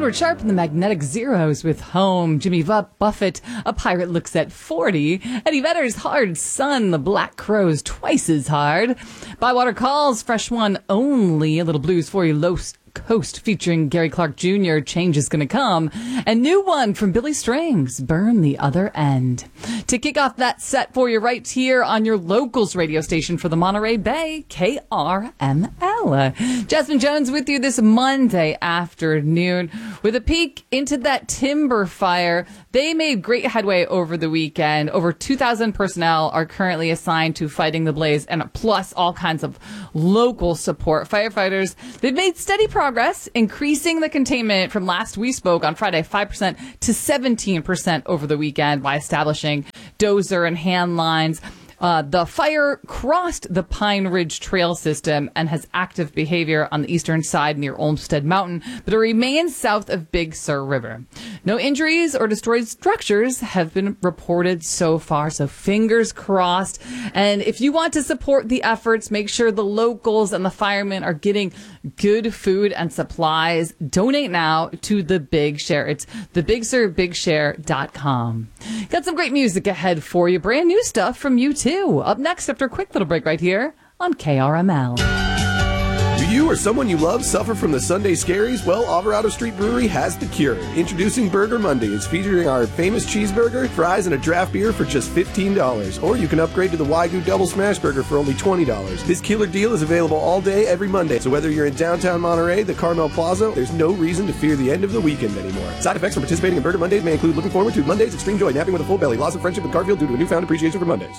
Edward Sharpe and the Magnetic Zeros with Home. Jimmy Buffett, A Pirate Looks at 40. Eddie Vedder's Hard Sun, The Black Crowes Twice as Hard. Bywater Calls, Fresh One Only. A little blues for you, Low Coast featuring Gary Clark Jr., Change is Gonna Come. And new one from Billy Strings, Burn the Other End. To kick off that set for you right here on your locals radio station for the Monterey Bay, KRML. Jasmine Jones with you this Monday afternoon with a peek into that timber fire. They made great headway over the weekend. Over 2,000 personnel are currently assigned to fighting the blaze, and plus all kinds of local support. Firefighters, they've made steady progress, increasing the containment from last we spoke on Friday, 5% to 17% over the weekend by establishing dozer and hand lines. The fire crossed the Pine Ridge Trail system and has active behavior on the eastern side near Olmsted Mountain, but it remains south of Big Sur River. No injuries or destroyed structures have been reported so far, so fingers crossed. And if you want to support the efforts, make sure the locals and the firemen are getting good food and supplies. Donate now to the Big Share. It's thebigsurBigShare.com. Got some great music ahead for you. Brand new stuff from U2. Up next after a quick little break right here on KRML. Do you or someone you love suffer from the Sunday scaries? Well, Alvarado Street Brewery has the cure. Introducing Burger Mondays, featuring our famous cheeseburger, fries, and a draft beer for just $15. Or you can upgrade to the Wagyu Double Smash Burger for only $20. This killer deal is available all day, every Monday. So whether you're in downtown Monterey, the Carmel Plaza, there's no reason to fear the end of the weekend anymore. Side effects from participating in Burger Mondays may include looking forward to Mondays, extreme joy, napping with a full belly, loss of friendship with Garfield due to a newfound appreciation for Mondays.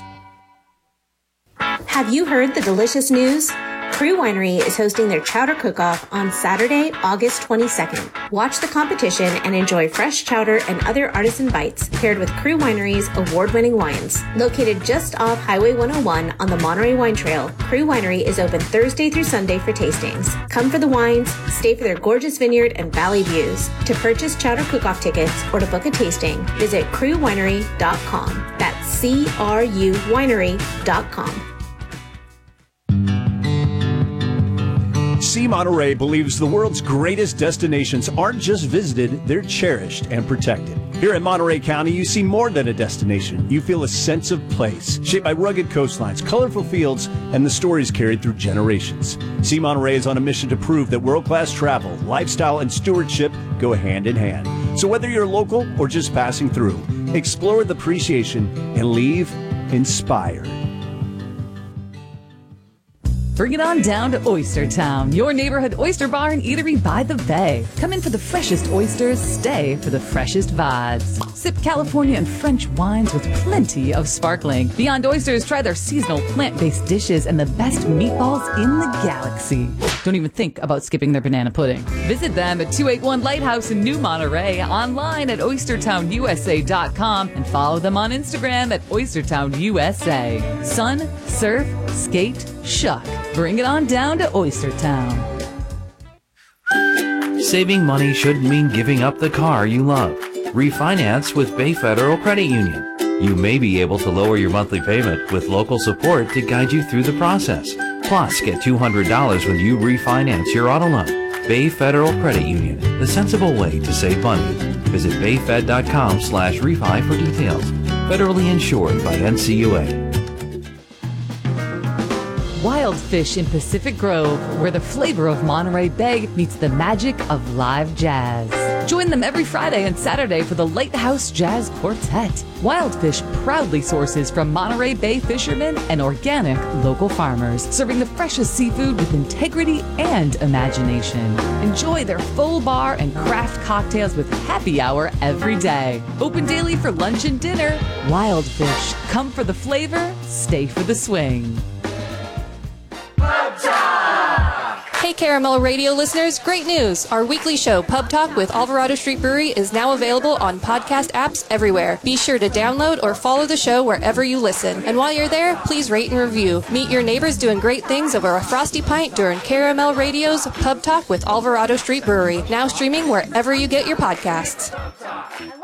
Have you heard the delicious news? Crew Winery is hosting their chowder cook-off on Saturday, August 22nd. Watch the competition and enjoy fresh chowder and other artisan bites paired with Crew Winery's award-winning wines. Located just off Highway 101 on the Monterey Wine Trail, Crew Winery is open Thursday through Sunday for tastings. Come for the wines, stay for their gorgeous vineyard and valley views. To purchase chowder cook-off tickets or to book a tasting, visit crewwinery.com. That's CRU winery.com. See Monterey believes the world's greatest destinations aren't just visited, they're cherished and protected. Here in Monterey County, you see more than a destination. You feel a sense of place, shaped by rugged coastlines, colorful fields, and the stories carried through generations. See Monterey is on a mission to prove that world-class travel, lifestyle, and stewardship go hand in hand. So whether you're local or just passing through, explore with appreciation and leave inspired. Bring it on down to Oyster Town, your neighborhood oyster bar and eatery by the bay. Come in for the freshest oysters, stay for the freshest vibes. Sip California and French wines with plenty of sparkling. Beyond Oysters, try their seasonal plant-based dishes and the best meatballs in the galaxy. Don't even think about skipping their banana pudding. Visit them at 281 Lighthouse in New Monterey, online at oystertownusa.com, and follow them on Instagram at oystertownusa. Sun, surf, skate, shuck. Bring it on down to Oyster Town. Saving money shouldn't mean giving up the car you love. Refinance with Bay Federal Credit Union. You may be able to lower your monthly payment with local support to guide you through the process. Plus, get $200 when you refinance your auto loan. Bay Federal Credit Union, the sensible way to save money. Visit bayfed.com/refi for details. Federally insured by NCUA. Wild Fish in Pacific Grove, where the flavor of Monterey Bay meets the magic of live jazz. Join them every Friday and Saturday for the Lighthouse Jazz Quartet. Wild Fish proudly sources from Monterey Bay fishermen and organic local farmers, serving the freshest seafood with integrity and imagination. Enjoy their full bar and craft cocktails with happy hour every day. Open daily for lunch and dinner. Wild Fish. Come for the flavor, stay for the swing. Hey Caramel Radio listeners, great news! Our weekly show, Pub Talk with Alvarado Street Brewery, is now available on podcast apps everywhere. Be sure to download or follow the show wherever you listen. And while you're there, please rate and review. Meet your neighbors doing great things over a frosty pint during Caramel Radio's Pub Talk with Alvarado Street Brewery, now streaming wherever you get your podcasts.